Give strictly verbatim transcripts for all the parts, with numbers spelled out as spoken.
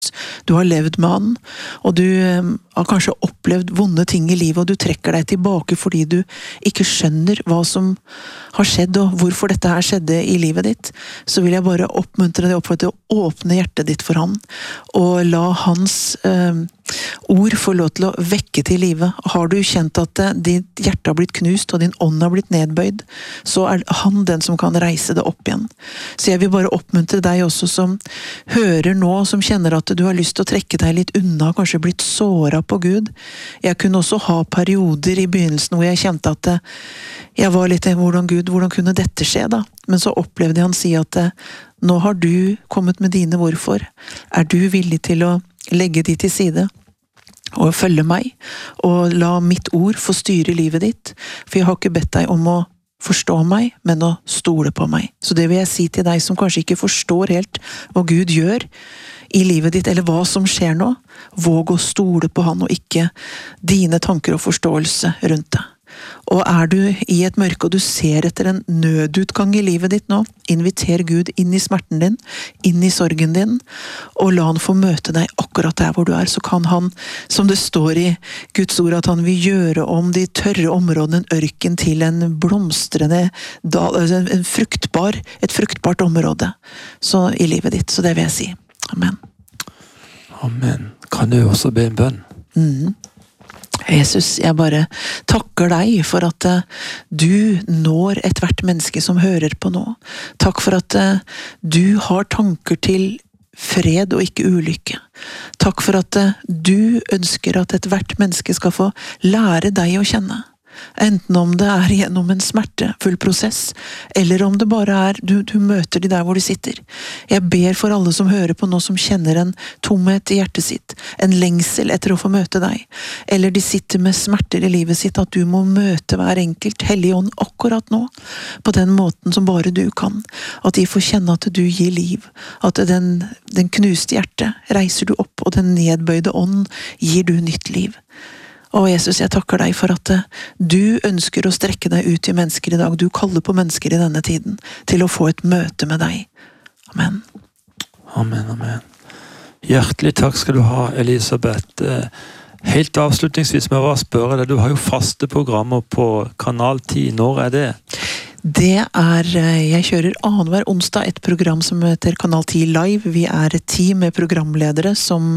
Du har levd med han, og du eh, har kanskje opplevd vonde ting i livet, og du trekker deg tilbake fordi du ikke skjønner hva som har skjedd, og hvorfor dette her skjedde i livet ditt. Så vil jeg bare oppmuntre deg opp til å åpne hjertet ditt for han, og la hans eh, ord få lov til å vekke til livet. Har du kjent at eh, ditt hjerte har blitt knust, og din ånd har blitt nedbøyd, så er han den som kan reise det opp igjen. Så jeg vil bare oppmuntre deg også som hører nå, som kjenner at du har lyst til å trekke deg litt unna, kanskje blitt såret på Gud. Jeg kunne også ha perioder i begynnelsen hvor jeg kjente at jeg var litt, hvordan Gud, hvordan kunne dette skje da? Men så opplevde jeg han si at nå har du kommet med dine hvorfor. Er du villig til å legge de til side? Og følge meg, og la mitt ord få styre livet ditt? For jeg har ikke bedt deg om å forstå meg, men å stole på meg. Så det vil jeg si til deg som kanskje ikke forstår helt hva Gud gjør i livet ditt, eller hva som skjer nå. Våg å stole på han, og ikke dine tanker og forståelse rundt det. Og er du i et mørke, og du ser etter en nødutgang i livet ditt nå, inviter Gud inn i smerten din, inn i sorgen din, og la han få møte deg akkurat der hvor du er. Så kan han, som det står i Guds ord, at han vil gjøre om de tørre områdene, en ørken til en blomstrende dal, en fruktbar, et fruktbart område så i livet ditt. Så det vil jeg si. Amen. Amen. Kan du også be en bønn? Mhm. Jesus, jeg bare takker deg for at du når et hvert menneske som hører på nå. Takk for at du har tanker til fred og ikke ulykke. Takk for at du ønsker at et hvert menneske skal få lære deg å kjenne. Enten om det er gjennom en smertefull prosess, eller om det bare er du, du møter de der hvor de sitter. Jeg ber for alle som hører på nå, som kjenner en tomhet i hjertet sitt, en lengsel etter å få møte deg, eller de sitter med smerter i livet sitt, at du må møte hver enkelt hellige ånd akkurat nå, på den måten som bare du kan. At de får kjenne at du gir liv, at den, den knuste hjertet reiser du opp, og den nedbøyde ånd gir du nytt liv. Å Jesus, jeg takker deg for at du ønsker å strekke deg ut til mennesker i dag. Du kaller på mennesker i denne tiden til å få et møte med deg. Amen. Amen, amen. Hjertelig takk skal du ha, Elisabeth. Helt avslutningsvis må jeg bare spørre deg, du har jo faste programmer på Kanal ti. Når er det? Det er, jeg kjører annenhver onsdag et program som heter Kanal ti Live. Vi er et team med programledere som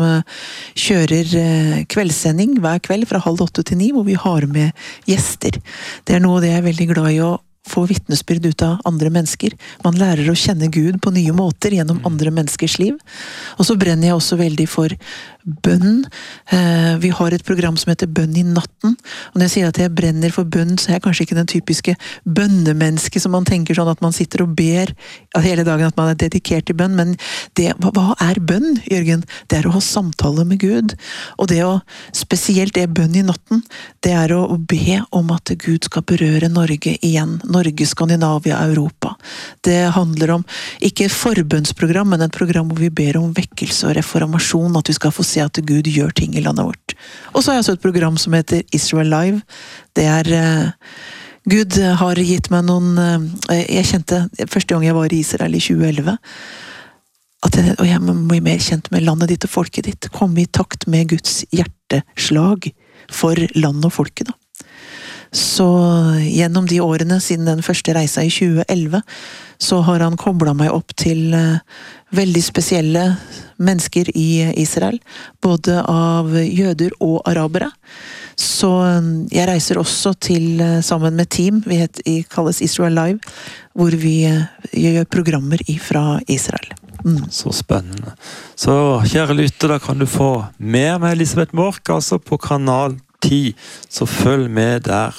kjører kveldssending hver kveld fra halv åtte til ni, hvor vi har med gjester. Det er noe det jeg er veldig glad i å få vittnesbyrd ut av andre mennesker. Man lærer å kjenne Gud på nye måter gjennom andre menneskers liv. Og så brenner jeg også veldig for bønn. Vi har et program som heter Bønn i natten. Og når jeg sier at jeg brenner for bønn, så er jeg kanskje ikke den typiske bønnemenneske som man tenker sånn at man sitter og ber hele dagen, at man er dedikert til bønn. Men det, hva er bønn, Jørgen? Det er å ha samtale med Gud. Og det å, spesielt det bønn i natten, det er å be om at Gud skal berøre Norge igjen. Norge, Skandinavia, Europa. Det handler om, ikke et forbønnsprogram, men et program hvor vi ber om vekkelse og reformasjon, at vi skal få se at Gud gjør ting i landet vårt. Og så har jeg også et program som heter Israel Live. Det er, uh, Gud har gitt meg noen, uh, jeg kjente, første gang jeg var i Israel i tjue elleve, at jeg, og jeg må bli mer kjent med landet ditt og folket ditt, komme i takt med Guds hjerteslag for land og folket da. Så gjennom de årene, siden den første reisa i tjue elleve, så har han koblet meg opp til uh, veldig spesielle mennesker i Israel, både av jøder og arabere. Så um, jeg reiser også til, uh, sammen med team, vi heter, vi kalles Israel Live, hvor vi uh, gjør programmer fra Israel. Mm. Så spennende. Så kjære lytter, da kan du få mer med Elisabeth Mork, altså på Kanal ti, så følg med der.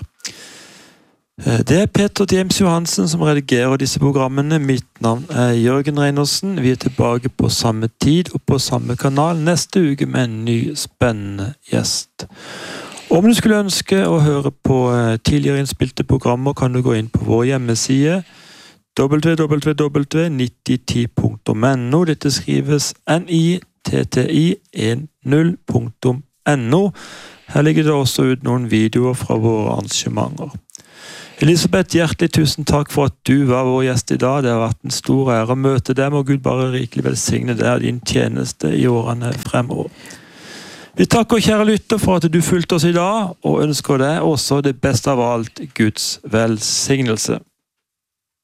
Det er Peter James Johansen som redigerer disse programmene. Mitt navn er Jørgen Reinersen. Vi er tilbake på samme tid og på samme kanal neste uke med en ny spennende gjest. Om du skulle ønske å høre på tidligere innspilte programmer, kan du gå inn på vår hjemmeside w w w punktum nitti ti punktum no. Dette skrives N I T T I ten punktum no. Her ligger det også ut noen videoer fra våre arrangementer. Elisabeth, hjertelig tusen takk for at du var vår gjest i dag. Det har vært en stor ære å møte deg, og Gud bare rikelig velsigne deg og din tjeneste i årene fremover. Vi takker kjære lytter for at du fulgte oss i dag, og ønsker deg også det beste av alt, Guds velsignelse.